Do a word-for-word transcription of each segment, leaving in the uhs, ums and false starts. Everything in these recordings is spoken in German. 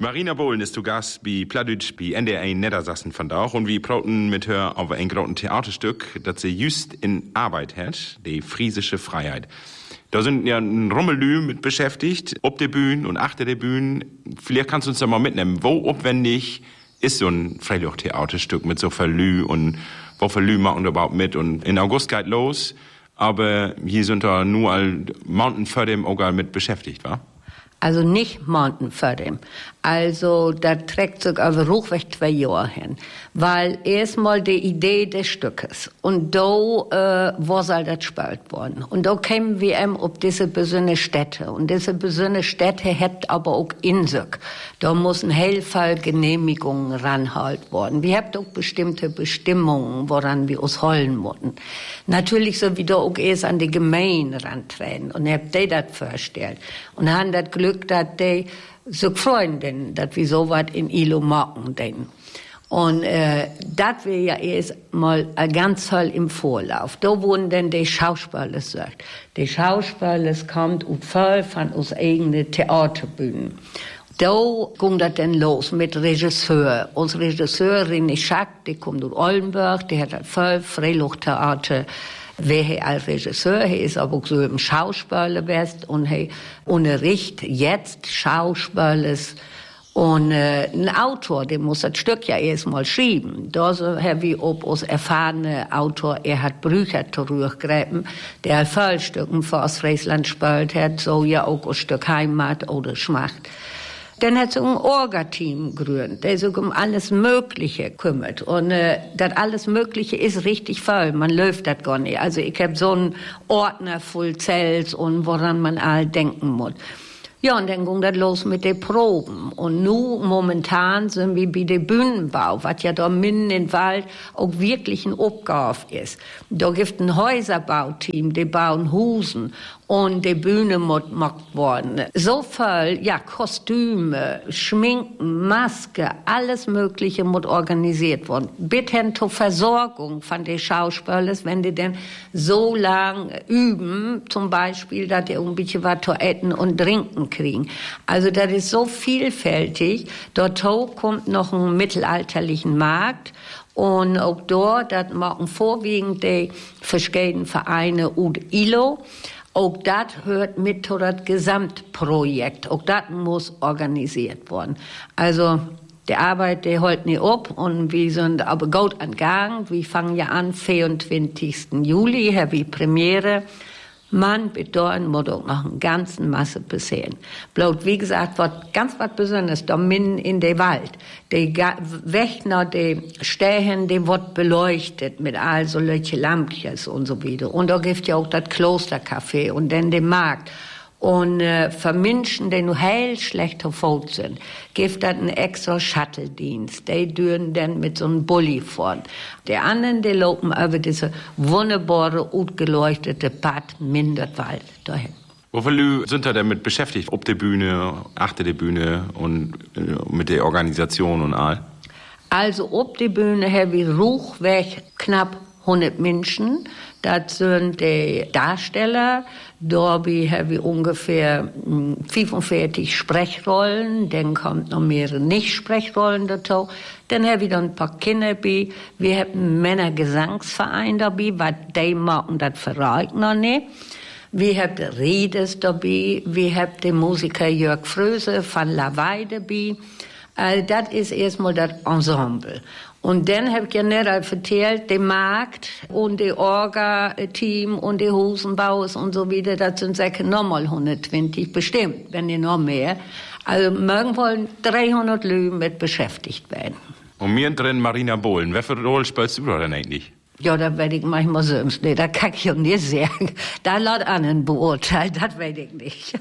Marina Bohlen ist zu Gast bei Plattdeutsch bei N D R Niedersachsen vandaag und wir praten mit her over ein großes Theaterstück, das sie just in Arbeit hat, die friesische Freiheit. Da sind ja ein Rummelü mit beschäftigt, ob der Bühne und achter der Bühne. Vielleicht kannst du uns da mal mitnehmen. Wo aufwendig ist so ein Freiluft-Theaterstück mit so viel Lü und wo viel Lü machen wir überhaupt mit? Und in August geht los, aber hier sind da nur all Mountain für dem auch mit beschäftigt, wa? Also nicht Mountain für dem. Also, da trägt sich aber ruhig zwei Jahre hin. Weil erstmal die Idee des Stückes. Und da, äh, wo soll das gespielt worden? Und da kämen wir eben auf diese besondere Städte. Und diese besondere Städte hat aber auch in sich. Da müssen Hellfall Genehmigungen ranhalten worden. Wir haben auch bestimmte Bestimmungen, woran wir uns holen mussten. Natürlich so wie da auch erst an die Gemeinde rantreten. Und ich hab die das vorgestellt. Und haben das Glück, dass die so Freundinnen, dass wir so was in Ilo machen denn. Und äh, das wäre ja erst mal ganz toll im Vorlauf. Da wurden dann die Schauspieler gesagt. Die Schauspieler kommt und voll von uns eigenen Theaterbühnen. Da ging das dann los mit Regisseur. Unsere Regisseurin René Schack, die kommt aus Oldenburg, die hat voll Freilufttheater. Wer als Regisseur, er ist aber auch so im Schauspieler best und er unterrichtet jetzt Schauspielers. Und äh, ein Autor, der muss das Stück ja erstmal schreiben. Da so haben wir ob uns erfahrene Autor Erhard Brücher zurückgreifen, der Vollstücken für Ostfriesland gespielt hat, so ja auch ein Stück Heimat oder Schmacht. Dann hat so ein Orga-Team gegründet, der sich um alles Mögliche kümmert. Und äh, das alles Mögliche ist richtig voll. Man läuft das gar nicht. Also ich habe so einen Ordner voll Zells und woran man all denken muss. Ja, und dann ging das los mit den Proben. Und nun momentan sind wir bei dem Bühnenbau, was ja da mitten im Wald auch wirklich eine Aufgabe ist. Da gibt es ein Häuserbauteam, die bauen Husen und die Bühne muss gemacht worden. So viel, ja, Kostüme, Schminken, Maske, alles Mögliche muss organisiert worden. Bis hin zur Versorgung von den Schauspielern, wenn die denn so lang üben, zum Beispiel, dass die ein bisschen was zu essen und trinken kriegen. Also das ist so vielfältig. Dort kommt noch ein mittelalterlichen Markt. Und auch dort, das machen vorwiegend die verschiedenen Vereine und I L O. Auch das hört mit zu das Gesamtprojekt. Auch das muss organisiert werden. Also, die Arbeit, die holt nicht ab und wir sind aber gut an Gang. Wir fangen ja an, vierundzwanzigsten Juli, haben wir Premiere. Man bedeutet, muss auch noch eine ganze Masse passieren. Bloß, wie gesagt, wird ganz was Besonderes, da mitten in den Wald. Die Wächter, die Stehen, die wird beleuchtet mit all so solche Lampchen und so weiter. Und da gibt ja auch das Klostercafé und dann den Markt. Und äh, für Menschen, die nur heil schlecht auf sind, gibt es einen extra Shuttle-Dienst. Die düren dann mit so einem Bulli fort. Die anderen, die laufen über diese wunderbare, gut geleuchtete Pad Minderwald dahin. Wie viele sind da damit beschäftigt? Ob der Bühne, achter der Bühne und äh, mit der Organisation und all? Also, ob die Bühne haben wir ruchweg knapp hundert Menschen. Das sind die Darsteller. Dabei haben wir ungefähr fünfundvierzig Sprechrollen. Dann kommt noch mehrere Nicht-Sprechrollen dazu. Dann haben wir dann ein paar Kinder dabei. Wir haben einen Männergesangsverein dabei, weil die machen das verrät noch nicht. Wir haben Redes dabei. Wir haben den Musiker Jörg Fröse von Lawei dabei. Also das ist erstmal das Ensemble. Und dann habe ich ja nicht erzählt, der Markt und die Orga-Team und die Hosenbauers und so weiter, das sind sicher nochmal hundertzwanzig bestimmt, wenn nicht noch mehr. Also morgen wollen dreihundert Leute mit beschäftigt werden. Und mir drin Marina Bohlen. Welche Rolle spielst du da denn eigentlich? Ja, da werde ich manchmal sonst nicht, da kann ich ja nicht sagen. Da laut anderen beurteilen, das weiß ich nicht.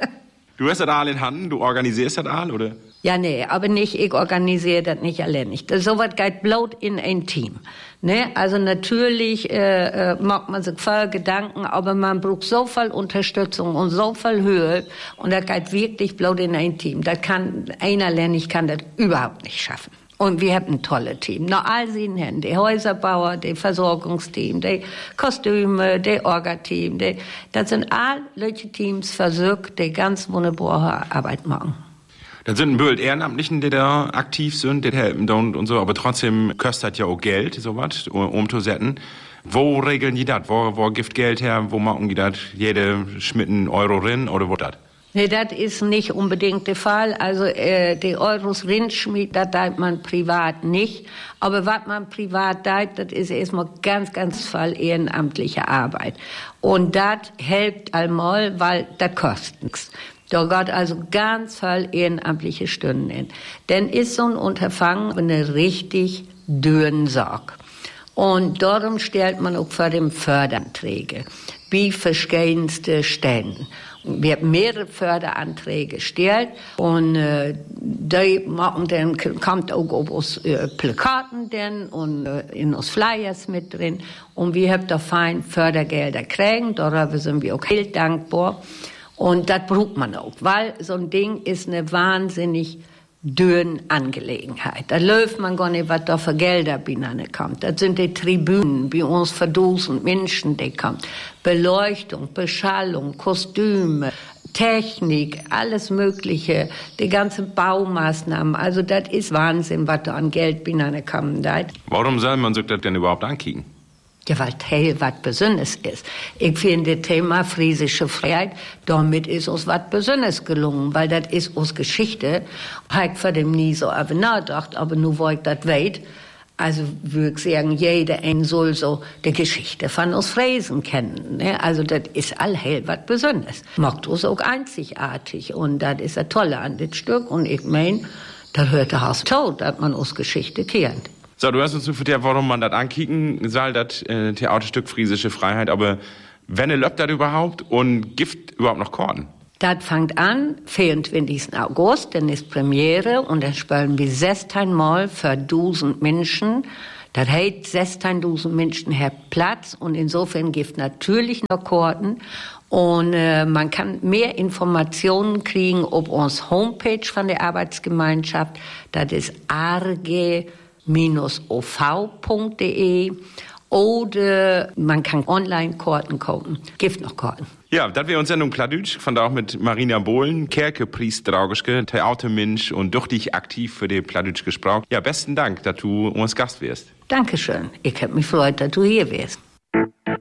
Du hast das all in Hand, du organisierst das all, oder? Ja, nee, aber nicht, ich organisiere das nicht allein. Das, so was geht bloß in ein Team. Ne? Also natürlich äh, äh, macht man sich voll Gedanken, aber man braucht so viel Unterstützung und so viel Höhe und das geht wirklich bloß in ein Team. Das kann, einer allein, ich kann das überhaupt nicht schaffen. Und wir haben ein tolles Team. Noch all sie haben, die Häuserbauer, die Versorgungsteam, die Kostüme, die Orga-Team, die, das sind all solche Teams versorgt, die ganz wunderbare Arbeit machen. Das sind ein Bild Ehrenamtlichen, die da aktiv sind, die helfen und so, aber trotzdem kostet ja auch Geld, sowas, um zu setzen. Wo regeln die das? Wo, wo gibt Geld her? Wo machen die das? Jede schmitten Euro rein oder wo das? Nee, das ist nicht unbedingt der Fall. Also äh, die Euros rinschmied, das teilt man privat nicht. Aber was man privat teilt, das ist erstmal ganz, ganz viel ehrenamtliche Arbeit. Und das hilft einmal, weil das kostet nichts. Da geht also ganz viel ehrenamtliche Stunden hin. Denn ist so ein Unterfangen eine richtig dünne Sache. Und darum stellt man auch für den Förderanträge, wie verschiedenste Stellen. Wir haben mehrere Förderanträge gestellt und äh, die machen dann, kommt auch auf uns äh, Plakaten denn und äh, in uns Flyers mit drin. Und wir haben da fein Fördergelder kriegen, darüber sind wir auch heel dankbar. Und das braucht man auch, weil so ein Ding ist eine wahnsinnig dünne Angelegenheit. Da läuft man gar nicht, was da für Gelder kommt. Das sind die Tribünen, wie uns für tausend Menschen, die kommen. Beleuchtung, Beschallung, Kostüme, Technik, alles Mögliche, die ganzen Baumaßnahmen. Also das ist Wahnsinn, was da an Geld kommt. Warum soll man sich das denn überhaupt ankicken? Ja, weil Teil was Besonderes ist. Ich finde das Thema friesische Freiheit, damit ist uns was Besonderes gelungen, weil das ist uns Geschichte. Habe ich vor dem nie so nachgedacht, aber nur wo ich das weiß, also würde ich sagen, jeder ein soll so die Geschichte von uns Friesen kennen. Ne? Also das ist allhell was Besonderes. Macht uns auch einzigartig und das ist das Tolle an dem Stück und ich meine, da hört der Haus tot, dass man uns Geschichte kennt. So, du hast uns gefragt, warum man das ankicken soll, das äh, Theaterstück Friesische Freiheit, aber wenn er läuft das überhaupt und gibt überhaupt noch Karten? Das fängt an, vierundzwanzigsten August, dann ist Premiere und dann spielen wir sechzehn Mal für tausend Menschen. Das heißt, sechzehntausend Menschen haben Platz und insofern gibt natürlich noch Karten. Und äh, man kann mehr Informationen kriegen auf uns Homepage von der Arbeitsgemeinschaft. Das ist arg o v punkt de oder man kann Online-Karten kaufen. Gibt noch Karten. Ja, das wäre unsere Sendung Plattdeutsch, von da auch mit Marina Bohlen, Kerkepriest-Draugischke, Theatermensch und durch dich aktiv für die Plattdeutsch gesprochen. Ja, besten Dank, dass du uns Gast wirst. Dankeschön. Ich hab mich gefreut, dass du hier wärst.